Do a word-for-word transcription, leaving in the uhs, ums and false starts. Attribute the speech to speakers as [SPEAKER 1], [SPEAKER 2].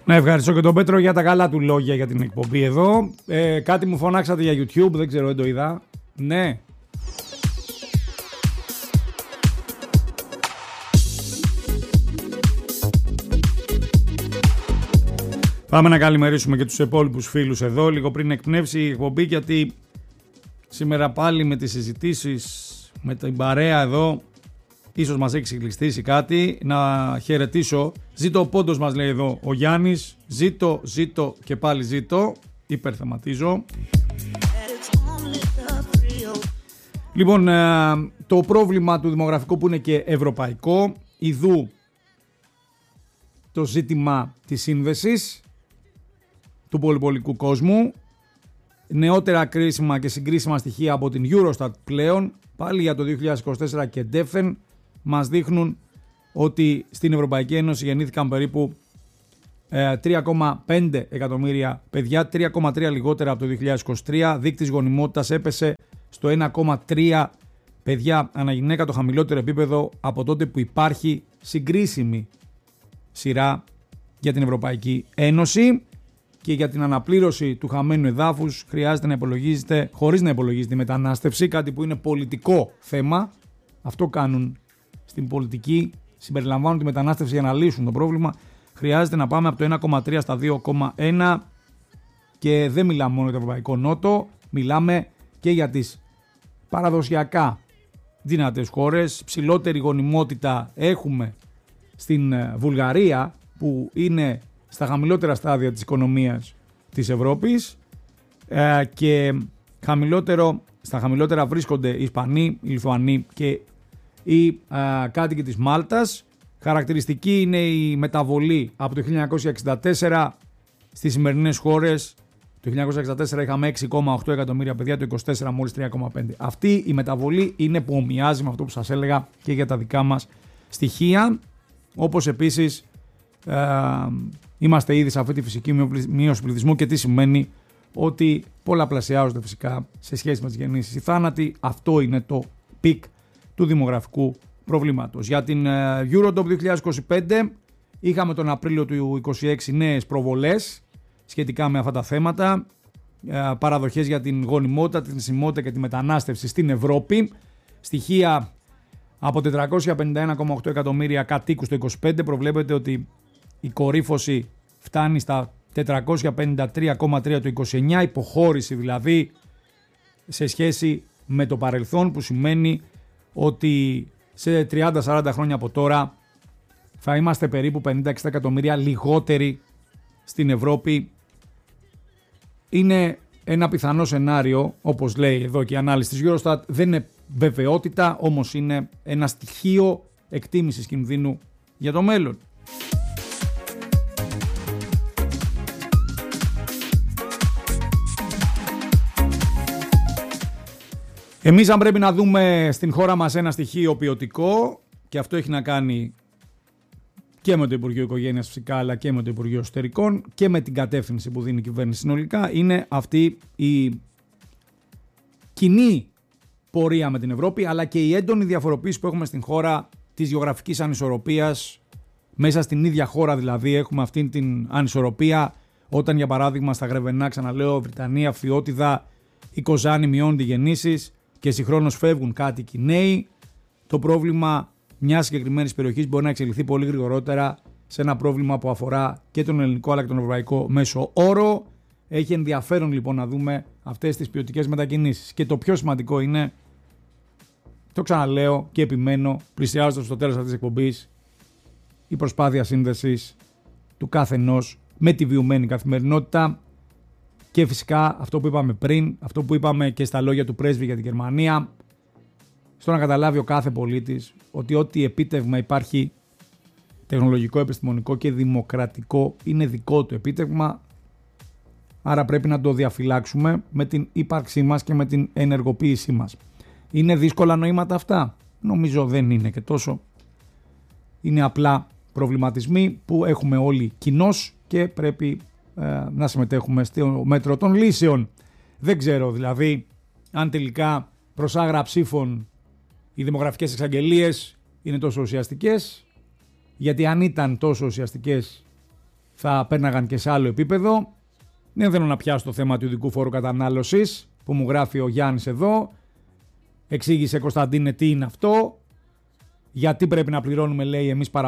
[SPEAKER 1] Να ευχαριστώ και τον Πέτρο για τα καλά του λόγια για την εκπομπή εδώ. Ε, κάτι μου φωνάξατε για YouTube, δεν ξέρω, δεν το είδα. Ναι. Πάμε να καλημερίσουμε και τους υπόλοιπους φίλους εδώ, λίγο πριν εκπνεύσει η εκπομπή, γιατί σήμερα πάλι με τις συζητήσεις, με την παρέα εδώ, ίσως μας έχει συγκλειστήσει κάτι. Να χαιρετήσω. Ζήτω ο πόντος μας, λέει εδώ ο Γιάννης. Ζήτω, ζήτω και πάλι ζήτω. Υπερθεματίζω. Λοιπόν, το πρόβλημα του δημογραφικού που είναι και ευρωπαϊκό, ιδού το ζήτημα της σύνδεσης του πολυπολικού κόσμου. Νεότερα κρίσιμα και συγκρίσιμα στοιχεία από την Eurostat πλέον, πάλι για το δύο χιλιάδες είκοσι τέσσερα και ντέφεν, μας δείχνουν ότι στην Ευρωπαϊκή Ένωση γεννήθηκαν περίπου ε, τρία κόμμα πέντε εκατομμύρια παιδιά, τρία κόμμα τρία λιγότερα από το δύο χιλιάδες είκοσι τρία. Δείκτης γονιμότητας έπεσε στο ένα κόμμα τρία παιδιά ανά γυναίκα, το χαμηλότερο επίπεδο από τότε που υπάρχει συγκρίσιμη σειρά για την Ευρωπαϊκή Ένωση. Και για την αναπλήρωση του χαμένου εδάφους χρειάζεται να υπολογίζεται, χωρίς να υπολογίζεται η μετανάστευση, κάτι που είναι πολιτικό θέμα. Αυτό κάνουν στην πολιτική, συμπεριλαμβάνουν τη μετανάστευση για να λύσουν το πρόβλημα. Χρειάζεται να πάμε από το ένα κόμμα τρία στα δύο κόμμα ένα και δεν μιλάμε μόνο για το Ευρωπαϊκό Νότο, μιλάμε και για τις παραδοσιακά δυνατές χώρες. Ψηλότερη γονιμότητα έχουμε στην Βουλγαρία, που είναι στα χαμηλότερα στάδια της οικονομίας της Ευρώπης, ε, και χαμηλότερο, στα χαμηλότερα βρίσκονται οι Ισπανοί, οι Λιθουανοί και οι ε, κάτοικοι της Μάλτας. Χαρακτηριστική είναι η μεταβολή από το χίλια εννιακόσια εξήντα τέσσερα στις σημερινές χώρες. Το χίλια εννιακόσια εξήντα τέσσερα είχαμε έξι κόμμα οκτώ εκατομμύρια παιδιά, το είκοσι τέσσερα μόλις τρία κόμμα πέντε. Αυτή η μεταβολή είναι που ομοιάζει με αυτό που σας έλεγα και για τα δικά μας στοιχεία, όπως επίσης ε, είμαστε ήδη σε αυτή τη φυσική μείωση πληθυσμού. Και τι σημαίνει? Ότι πολλαπλασιάζονται φυσικά σε σχέση με τις γεννήσεις οι θάνατοι. Αυτό είναι το πικ του δημογραφικού προβλήματος. Για την Eurodop δύο χιλιάδες είκοσι πέντε είχαμε τον Απρίλιο του είκοσι έξι νέες προβολές σχετικά με αυτά τα θέματα. Παραδοχές για την γονιμότητα, την θνησιμότητα και τη μετανάστευση στην Ευρώπη. Στοιχεία από τετρακόσια πενήντα ένα κόμμα οκτώ εκατομμύρια κατοίκους το είκοσι πέντε. Προβλέπεται ότι η κορύφωση φτάνει στα τετρακόσια πενήντα τρία κόμμα τρία το είκοσι εννιά, υποχώρηση δηλαδή σε σχέση με το παρελθόν, που σημαίνει ότι σε τριάντα με σαράντα χρόνια από τώρα θα είμαστε περίπου πενήντα με εξήντα εκατομμύρια λιγότεροι στην Ευρώπη. Είναι ένα πιθανό σενάριο, όπως λέει εδώ και η ανάλυση της Eurostat, δεν είναι βεβαιότητα, όμως είναι ένα στοιχείο εκτίμησης κινδύνου για το μέλλον. Εμείς αν πρέπει να δούμε στην χώρα μας ένα στοιχείο ποιοτικό, και αυτό έχει να κάνει και με το Υπουργείο Οικογένειας φυσικά, αλλά και με το Υπουργείο Εσωτερικών και με την κατεύθυνση που δίνει η κυβέρνηση συνολικά, είναι αυτή η κοινή πορεία με την Ευρώπη, αλλά και η έντονη διαφοροποίηση που έχουμε στην χώρα της γεωγραφικής ανισορροπίας. Μέσα στην ίδια χώρα δηλαδή έχουμε αυτή την ανισορροπία, όταν για παράδειγμα στα Γρεβενά, ξαναλέω, Βρυτανία, Φιώτιδα, η Κοζάνη μειώνονται οι γεννήσεις και συγχρόνως φεύγουν κάτοικοι νέοι. Το πρόβλημα μιας συγκεκριμένης περιοχής μπορεί να εξελιχθεί πολύ γρηγορότερα σε ένα πρόβλημα που αφορά και τον ελληνικό αλλά και τον ευρωπαϊκό μέσο όρο. Έχει ενδιαφέρον λοιπόν να δούμε αυτές τις ποιοτικές μετακινήσεις. Και το πιο σημαντικό είναι, το ξαναλέω και επιμένω, πλησιάζοντας στο τέλος αυτής της εκπομπής, η προσπάθεια σύνδεσης του καθενός με τη βιωμένη καθημερινότητα. Και φυσικά αυτό που είπαμε πριν, αυτό που είπαμε και στα λόγια του πρέσβη για την Γερμανία, στο να καταλάβει ο κάθε πολίτης ότι ό,τι επίτευγμα υπάρχει τεχνολογικό, επιστημονικό και δημοκρατικό είναι δικό του επίτευγμα, άρα πρέπει να το διαφυλάξουμε με την ύπαρξή μας και με την ενεργοποίησή μας. Είναι δύσκολα νοήματα αυτά? Νομίζω δεν είναι και τόσο. Είναι απλά προβληματισμοί που έχουμε όλοι κοινώς και πρέπει ε, να συμμετέχουμε στο μέτρο των λύσεων. Δεν ξέρω δηλαδή αν τελικά προς άγρα ψήφων οι δημογραφικές εξαγγελίες είναι τόσο ουσιαστικές, γιατί αν ήταν τόσο ουσιαστικές θα πέρναγαν και σε άλλο επίπεδο. Δεν θέλω να πιάσω το θέμα του ειδικού φόρου κατανάλωσης που μου γράφει ο Γιάννης εδώ. Εξήγησε, Κωνσταντίνε, τι είναι αυτό. Γιατί πρέπει να πληρώνουμε, λέει, εμείς παραπάνω